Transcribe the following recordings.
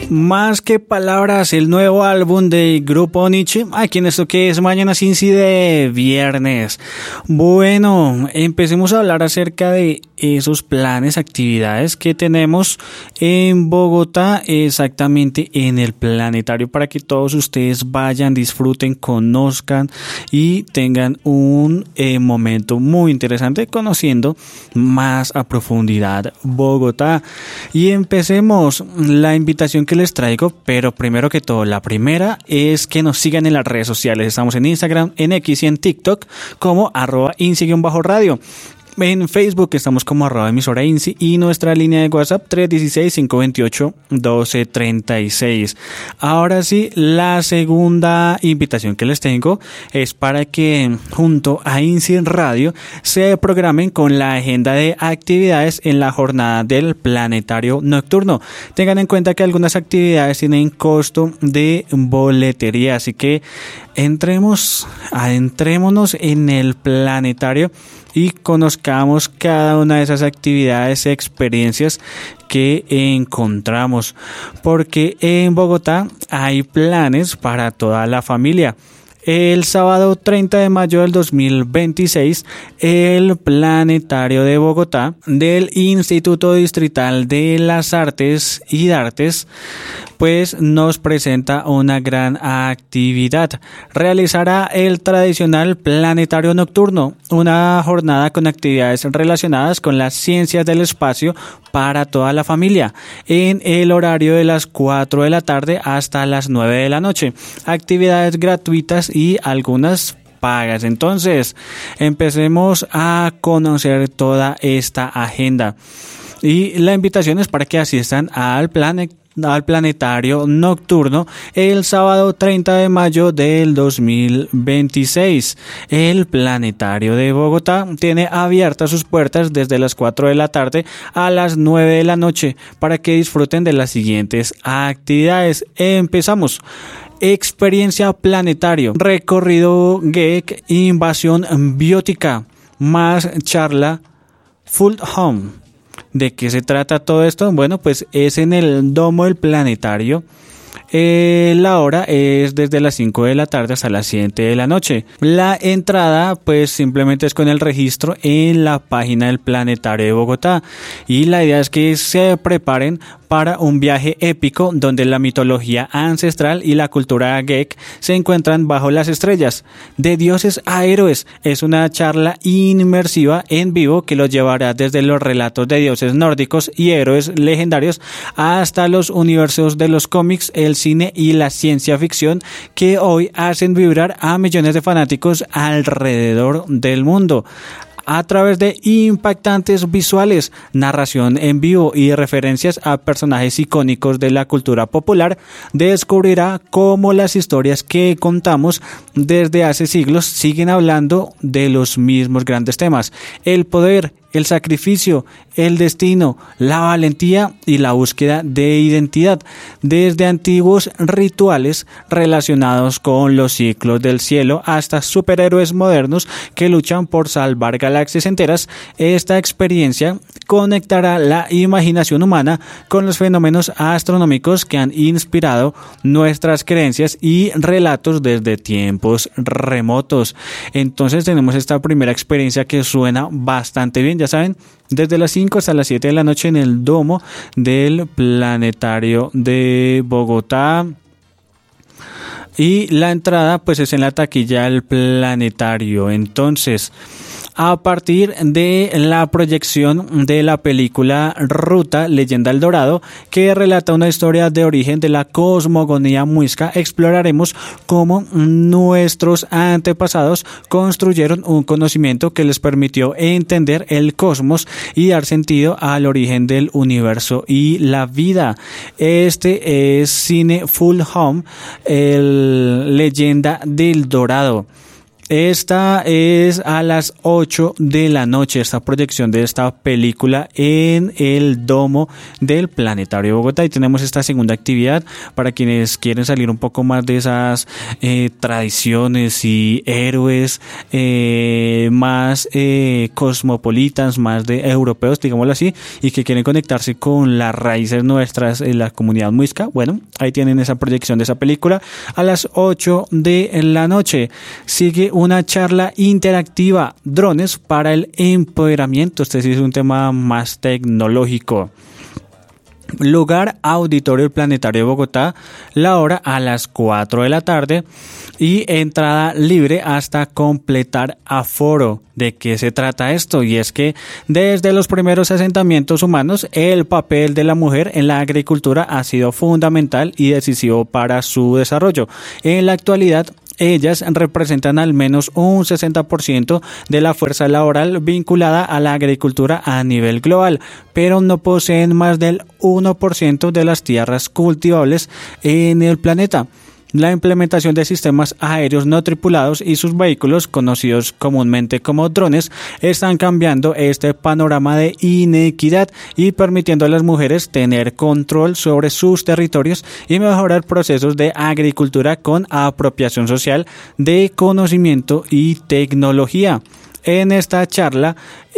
Más que palabras, el nuevo álbum del grupo Nietzsche, aquí en esto que es Mañana Cincy de viernes. Bueno, empecemos a hablar acerca de esos planes, actividades que tenemos en Bogotá, exactamente en el planetario, para que todos ustedes vayan, disfruten, conozcan y tengan un momento muy interesante conociendo más a profundidad Bogotá. Y empecemos la invitación que les traigo, pero primero que todo, la primera es que nos sigan en las redes sociales. Estamos en Instagram, en X y en TikTok como @INCI_radio. En Facebook estamos como @emisora INCI y nuestra línea de WhatsApp 316-528-1236. Ahora sí, la segunda invitación que les tengo es para que junto a INCI Radio se programen con la agenda de actividades en la jornada del planetario nocturno. Tengan en cuenta que algunas actividades tienen costo de boletería, así que adentrémonos en el planetario y conozcamos cada una de esas actividades, experiencias que encontramos, porque en Bogotá hay planes para toda la familia. El sábado 30 de mayo del 2026, el Planetario de Bogotá del Instituto Distrital de las Artes y Dartes pues nos presenta una gran actividad. Realizará el tradicional Planetario Nocturno, una jornada con actividades relacionadas con las ciencias del espacio para toda la familia, en el horario de las 4 de la tarde hasta las 9 de la noche. Actividades gratuitas y algunas pagas. Entonces, empecemos a conocer toda esta agenda. Y la invitación es para que asistan al planetario nocturno el sábado 30 de mayo del 2026. El Planetario de Bogotá tiene abiertas sus puertas desde las 4 de la tarde a las 9 de la noche para que disfruten de las siguientes actividades. Empezamos. Experiencia planetario, recorrido geek, invasión biótica, más charla Full Home. ¿De qué se trata todo esto? Bueno, pues es en el domo del planetario. La hora es desde las 5 de la tarde hasta las 7 de la noche. La entrada pues simplemente es con el registro en la página del Planetario de Bogotá. Y la idea es que se preparen para un viaje épico donde la mitología ancestral y la cultura geek se encuentran bajo las estrellas. De dioses a héroes es una charla inmersiva en vivo que los llevará desde los relatos de dioses nórdicos y héroes legendarios hasta los universos de los cómics, el cine y la ciencia ficción que hoy hacen vibrar a millones de fanáticos alrededor del mundo. A través de impactantes visuales, narración en vivo y referencias a personajes icónicos de la cultura popular, descubrirá cómo las historias que contamos desde hace siglos siguen hablando de los mismos grandes temas: el poder, el sacrificio, el destino, la valentía y la búsqueda de identidad, desde antiguos rituales relacionados con los ciclos del cielo hasta superhéroes modernos que luchan por salvar galaxias enteras. Esta experiencia conectará la imaginación humana con los fenómenos astronómicos que han inspirado nuestras creencias y relatos desde tiempos remotos. Entonces tenemos esta primera experiencia que suena bastante bien. Ya saben, desde las 5 hasta las 7 de la noche en el domo del Planetario de Bogotá. Y la entrada pues es en la taquilla del planetario. Entonces, a partir de la proyección de la película Ruta, Leyenda del Dorado, que relata una historia de origen de la cosmogonía muisca, exploraremos cómo nuestros antepasados construyeron un conocimiento que les permitió entender el cosmos y dar sentido al origen del universo y la vida. Este es Cine Full Home, el Leyenda del Dorado. Esta es a las 8 de la noche, esta proyección de esta película en el domo del Planetario de Bogotá. Y tenemos esta segunda actividad para quienes quieren salir un poco más de esas tradiciones y héroes más cosmopolitas, más de europeos, digámoslo así, y que quieren conectarse con las raíces nuestras en la comunidad muisca. Bueno, ahí tienen esa proyección de esa película a las 8 de la noche. Sigue una charla interactiva, drones para el empoderamiento. Este sí es un tema más tecnológico. Lugar, Auditorio del Planetario de Bogotá, la hora a las 4 de la tarde y entrada libre hasta completar aforo. ¿De qué se trata esto? Y es que desde los primeros asentamientos humanos, el papel de la mujer en la agricultura ha sido fundamental y decisivo para su desarrollo. En la actualidad, ellas representan al menos un 60% de la fuerza laboral vinculada a la agricultura a nivel global, pero no poseen más del 1% de las tierras cultivables en el planeta. La implementación de sistemas aéreos no tripulados y sus vehículos, conocidos comúnmente como drones, están cambiando este panorama de inequidad y permitiendo a las mujeres tener control sobre sus territorios y mejorar procesos de agricultura con apropiación social de conocimiento y tecnología. En esta charla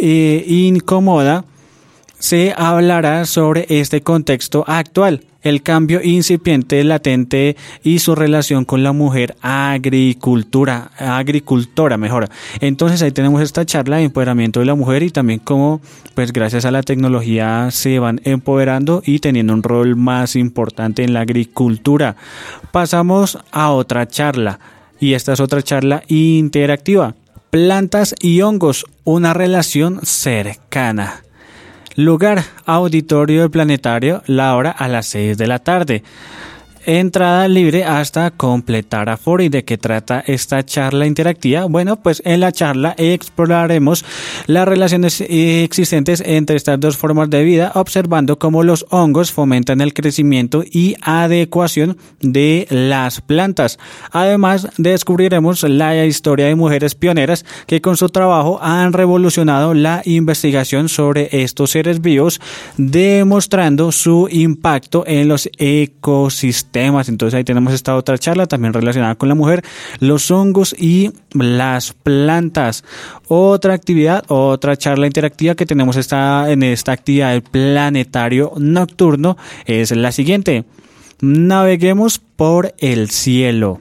incómoda se hablará sobre este contexto actual, el cambio incipiente, latente y su relación con la mujer agricultora mejor. Entonces ahí tenemos esta charla de empoderamiento de la mujer y también cómo pues gracias a la tecnología se van empoderando y teniendo un rol más importante en la agricultura. Pasamos a otra charla y esta es otra charla interactiva. Plantas y hongos, una relación cercana. Lugar, Auditorio del Planetario, la hora a las 6 de la tarde. Entrada libre hasta completar aforo. ¿Y de qué trata esta charla interactiva? Bueno, pues en la charla exploraremos las relaciones existentes entre estas dos formas de vida, observando cómo los hongos fomentan el crecimiento y adecuación de las plantas. Además, descubriremos la historia de mujeres pioneras que con su trabajo han revolucionado la investigación sobre estos seres vivos, demostrando su impacto en los ecosistemas. Entonces ahí tenemos esta otra charla también relacionada con la mujer, los hongos y las plantas. Otra actividad, otra charla interactiva que tenemos en esta actividad del Planetario Nocturno es la siguiente. Naveguemos por el cielo.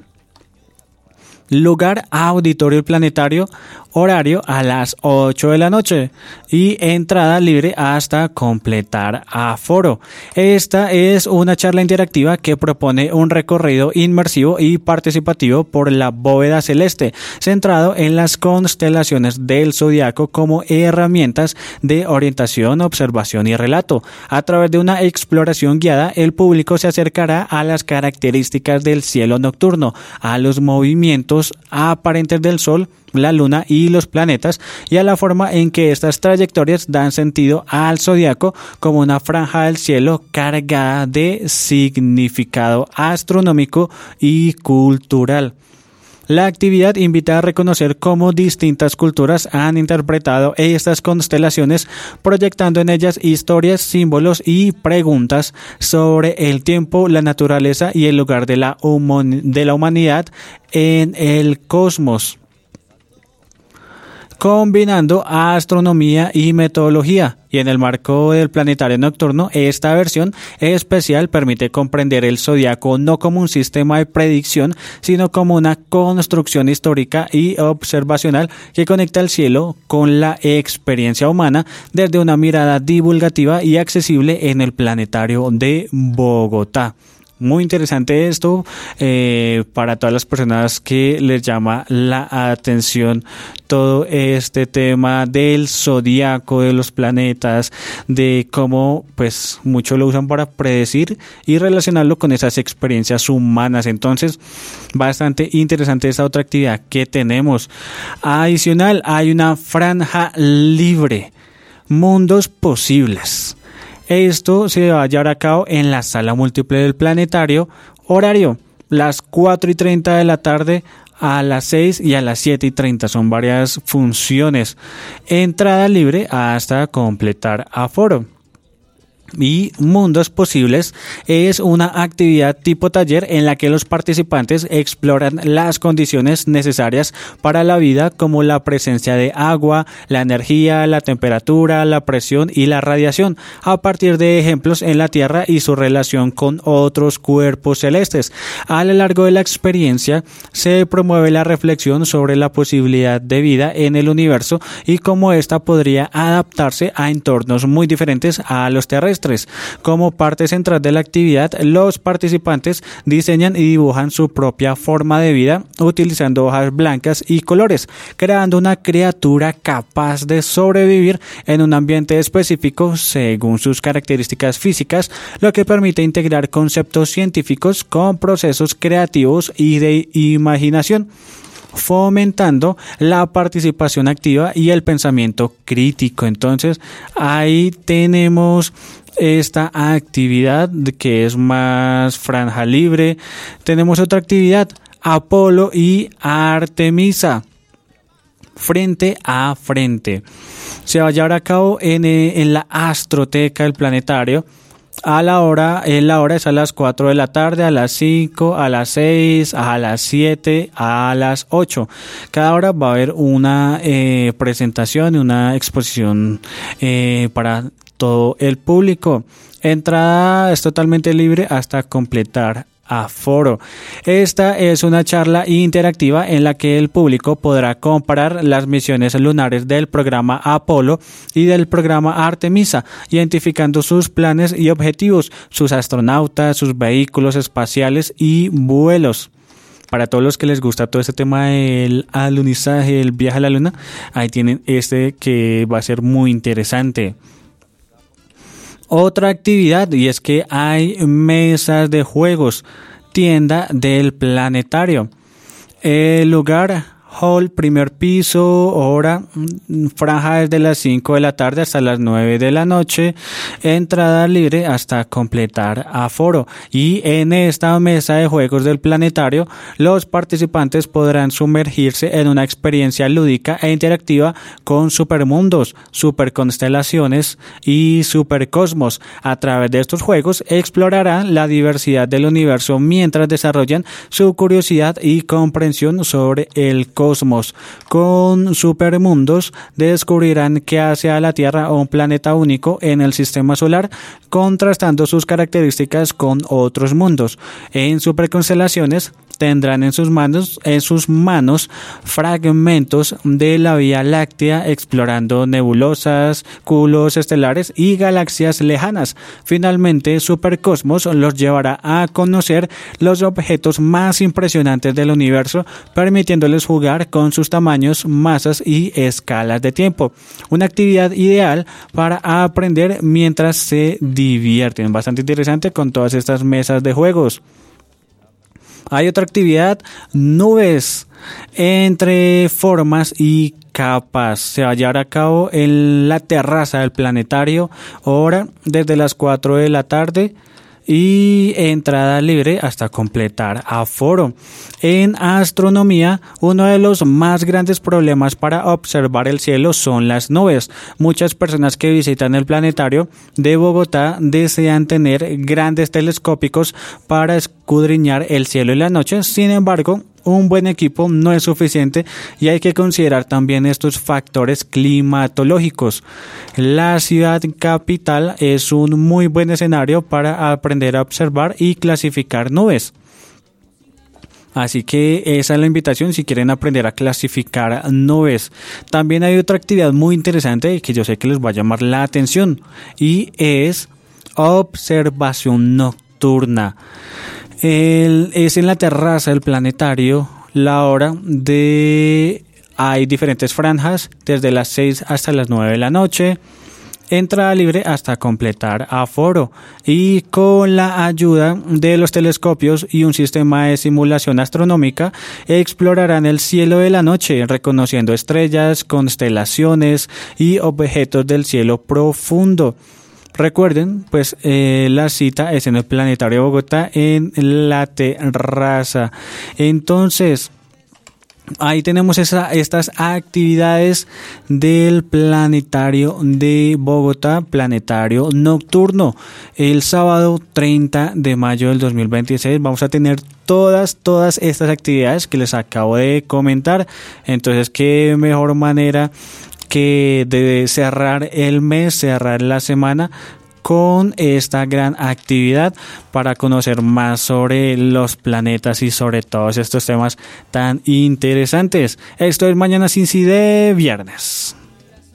Lugar, Auditorio del Planetario, horario a las 8 de la noche y entrada libre hasta completar aforo. Esta es una charla interactiva que propone un recorrido inmersivo y participativo por la bóveda celeste, centrado en las constelaciones del zodiaco como herramientas de orientación, observación y relato. A través de una exploración guiada, el público se acercará a las características del cielo nocturno, a los movimientos aparentes del Sol, la Luna y los planetas, y a la forma en que estas trayectorias dan sentido al zodiaco como una franja del cielo cargada de significado astronómico y cultural. La actividad invita a reconocer cómo distintas culturas han interpretado estas constelaciones, proyectando en ellas historias, símbolos y preguntas sobre el tiempo, la naturaleza y el lugar de la humanidad en el cosmos, combinando astronomía y metodología. Y en el marco del Planetario Nocturno, esta versión especial permite comprender el zodiaco no como un sistema de predicción, sino como una construcción histórica y observacional que conecta el cielo con la experiencia humana desde una mirada divulgativa y accesible en el Planetario de Bogotá. Muy interesante esto para todas las personas que les llama la atención todo este tema del zodiaco, de los planetas, de cómo pues muchos lo usan para predecir y relacionarlo con esas experiencias humanas. Entonces, bastante interesante esta otra actividad que tenemos. Adicional, hay una franja libre, mundos posibles. Esto se va a llevar a cabo en la sala múltiple del Planetario, horario las 4:30 de la tarde a las 6 y a las 7:30. Son varias funciones. Entrada libre hasta completar aforo. Y Mundos Posibles es una actividad tipo taller en la que los participantes exploran las condiciones necesarias para la vida, como la presencia de agua, la energía, la temperatura, la presión y la radiación, a partir de ejemplos en la Tierra y su relación con otros cuerpos celestes. A lo largo de la experiencia se promueve la reflexión sobre la posibilidad de vida en el universo y cómo ésta podría adaptarse a entornos muy diferentes a los terrestres. Como parte central de la actividad, los participantes diseñan y dibujan su propia forma de vida utilizando hojas blancas y colores, creando una criatura capaz de sobrevivir en un ambiente específico según sus características físicas, lo que permite integrar conceptos científicos con procesos creativos y de imaginación, fomentando la participación activa y el pensamiento crítico. Entonces, ahí tenemos esta actividad que es más franja libre. Tenemos otra actividad, Apolo y Artemisa, frente a frente. Se va a llevar a cabo en la Astroteca del Planetario. La hora es a las 4 de la tarde, a las 5, a las 6, a las 7, a las 8. Cada hora va a haber una presentación y una exposición para todo el público. Entrada es totalmente libre hasta completar aforo. Esta es una charla interactiva en la que el público podrá comparar las misiones lunares del programa Apolo y del programa Artemisa, identificando sus planes y objetivos, sus astronautas, sus vehículos espaciales y vuelos. Para todos los que les gusta todo este tema del alunizaje, el viaje a la luna, ahí tienen este que va a ser muy interesante. Otra actividad, y es que hay mesas de juegos, tienda del planetario. El lugar, hall, primer piso, hora, franja desde las 5 de la tarde hasta las 9 de la noche, entrada libre hasta completar aforo. Y en esta mesa de juegos del planetario, los participantes podrán sumergirse en una experiencia lúdica e interactiva con supermundos, superconstelaciones y supercosmos. A través de estos juegos explorarán la diversidad del universo mientras desarrollan su curiosidad y comprensión sobre el cosmos. Con supermundos descubrirán qué hace a la Tierra un planeta único en el sistema solar, contrastando sus características con otros mundos. En superconstelaciones tendrán en sus manos fragmentos de la Vía Láctea, explorando nebulosas, cúmulos estelares y galaxias lejanas. Finalmente, Supercosmos los llevará a conocer los objetos más impresionantes del universo, permitiéndoles jugar con sus tamaños, masas y escalas de tiempo. Una actividad ideal para aprender mientras se divierten. Bastante interesante con todas estas mesas de juegos. Hay otra actividad, nubes entre formas y capas. Se va a llevar a cabo en la terraza del planetario, hora desde las 4 de la tarde y entrada libre hasta completar aforo. En astronomía, uno de los más grandes problemas para observar el cielo son las nubes. Muchas personas que visitan el planetario de Bogotá desean tener grandes telescópicos para escudriñar el cielo en la noche. Sin embargo, un buen equipo no es suficiente y hay que considerar también estos factores climatológicos. La ciudad capital es un muy buen escenario para aprender a observar y clasificar nubes. Así que esa es la invitación si quieren aprender a clasificar nubes. También hay otra actividad muy interesante que yo sé que les va a llamar la atención y es observación nocturna. Es en la terraza del planetario, la hora hay diferentes franjas, desde las 6 hasta las 9 de la noche, entrada libre hasta completar aforo, y con la ayuda de los telescopios y un sistema de simulación astronómica explorarán el cielo de la noche, reconociendo estrellas, constelaciones y objetos del cielo profundo. Recuerden, pues la cita es en el Planetario de Bogotá, en la terraza. Entonces, Ahí tenemos estas actividades del Planetario de Bogotá, Planetario Nocturno. El sábado 30 de mayo del 2026 vamos a tener todas estas actividades que les acabo de comentar. Entonces, qué mejor manera que de cerrar el mes, cerrar la semana con esta gran actividad para conocer más sobre los planetas y sobre todos estos temas tan interesantes. Esto es Mañana Cincy de viernes.